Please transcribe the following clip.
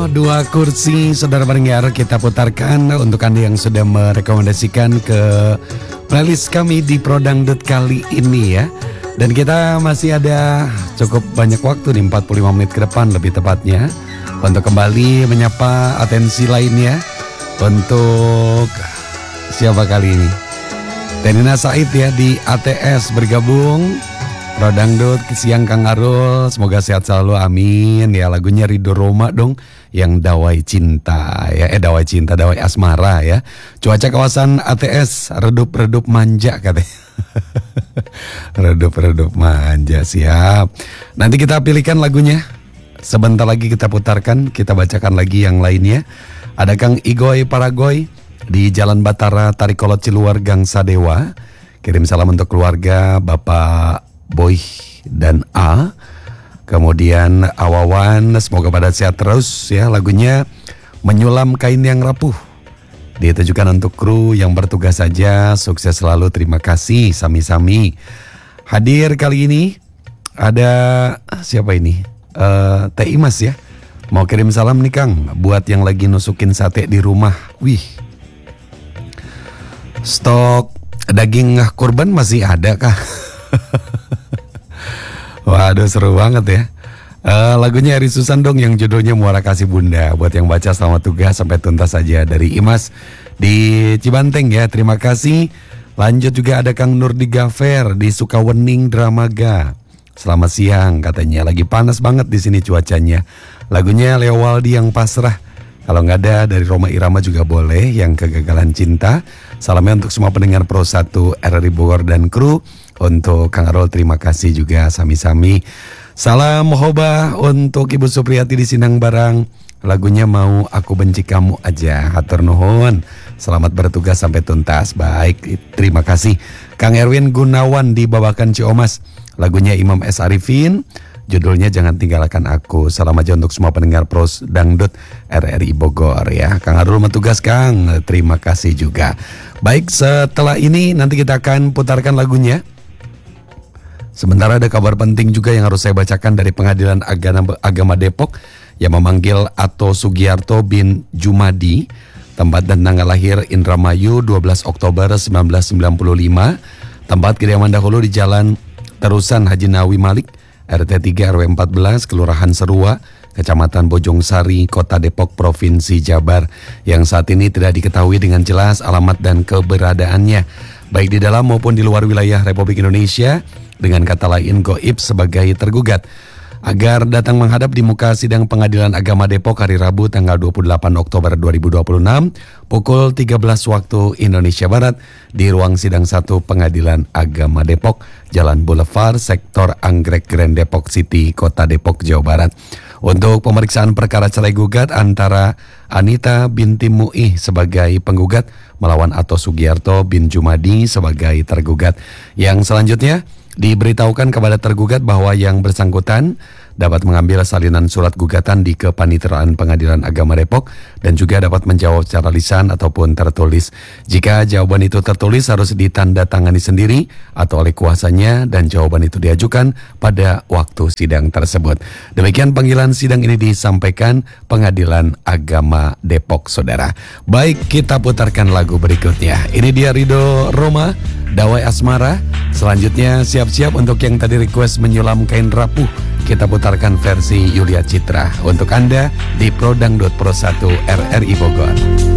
Dua kursi saudara pendengar kita putarkan untuk Anda yang sudah merekomendasikan ke playlist kami di Prodangdut kali ini ya. Dan kita masih ada cukup banyak waktu nih, 45 menit ke depan lebih tepatnya, untuk kembali menyapa atensi lainnya. Untuk siapa kali ini? Tenina Said ya di ATS bergabung. Prodangdut siang Kang Arul, semoga sehat selalu, amin. Ya lagunya Ridho Roma dong, yang Dawai Cinta ya, Dawai Asmara ya. Cuaca kawasan ATS redup-redup manja katanya. Redup-redup manja, siap. Nanti kita pilihkan lagunya. Sebentar lagi kita putarkan, kita bacakan lagi yang lainnya. Ada Kang Igoy Paragoy di Jalan Batara, Tarikolot Ciluar, Gang Sadewa. Kirim salam untuk keluarga Bapak Boy dan A. Kemudian Awawan, semoga pada sehat terus ya. Lagunya Menyulam Kain Yang Rapuh, ditujukan untuk kru yang bertugas saja. Sukses selalu, terima kasih. Sami-sami. Hadir kali ini ada siapa ini? Teh Imas ya. Mau kirim salam nih Kang, buat yang lagi nusukin sate di rumah. Wih, stok daging kurban masih ada kah? Waduh, seru banget ya. Lagunya Eri Susan dong yang judulnya Muara Kasih Bunda. Buat yang baca selamat tugas sampai tuntas saja, dari Imas di Cibanteng ya. Terima kasih. Lanjut juga ada Kang Nurdi Gafer di Sukawening Dramaga. Selamat siang katanya. Lagi panas banget di sini cuacanya. Lagunya Leo Waldi yang Pasrah. Kalau nggak ada dari Roma Irama juga boleh, yang Kegagalan Cinta. Salamnya untuk semua pendengar Pro 1 RRI Bogor dan kru. Untuk Kang Arul terima kasih juga, sami-sami. Salam hoba untuk Ibu Supriyati di Sindang Barang. Lagunya Mau Aku Benci Kamu Aja. Hatur nuhun. Selamat bertugas sampai tuntas. Baik, terima kasih. Kang Erwin Gunawan di Babakan Ciomas. Lagunya Imam S. Arifin. Judulnya Jangan Tinggalkan Aku. Salam aja untuk semua pendengar Pros Dangdut RRI Bogor ya. Kang Arul bertugas Kang, terima kasih juga. Baik, setelah ini nanti kita akan putarkan lagunya. Sementara ada kabar penting juga yang harus saya bacakan dari Pengadilan Agama Depok yang memanggil Ato Sugiarto bin Jumadi, tempat dan tanggal lahir Indramayu 12 Oktober 1995, tempat kediaman dahulu di Jalan Terusan Haji Nawi Malik, RT 3 RW 14, Kelurahan Serua, Kecamatan Bojong Sari, Kota Depok, Provinsi Jabar, yang saat ini tidak diketahui dengan jelas alamat dan keberadaannya, baik di dalam maupun di luar wilayah Republik Indonesia, dengan kata lain goib sebagai tergugat, agar datang menghadap di muka sidang Pengadilan Agama Depok hari Rabu tanggal 28 Oktober 2026 pukul 13 waktu Indonesia Barat di ruang sidang 1 Pengadilan Agama Depok, Jalan Boulevard, Sektor Anggrek Grand Depok City, Kota Depok, Jawa Barat, untuk pemeriksaan perkara cerai gugat antara Anita binti Muih sebagai penggugat melawan Ato Sugiarto bin Jumadi sebagai tergugat. Yang selanjutnya diberitahukan kepada tergugat bahwa yang bersangkutan dapat mengambil salinan surat gugatan di Kepanitraan Pengadilan Agama Depok dan juga dapat menjawab secara lisan ataupun tertulis. Jika jawaban itu tertulis harus ditandatangani sendiri atau oleh kuasanya dan jawaban itu diajukan pada waktu sidang tersebut. Demikian panggilan sidang ini disampaikan Pengadilan Agama Depok, saudara. Baik, kita putarkan lagu berikutnya. Ini dia Ridho Roma, Dawai Asmara. Selanjutnya siap-siap untuk yang tadi request Menyulam Kain Rapuh. Kita putarkan versi Yulia Citra untuk Anda di Prodangdut Pro 1 RRI Bogor.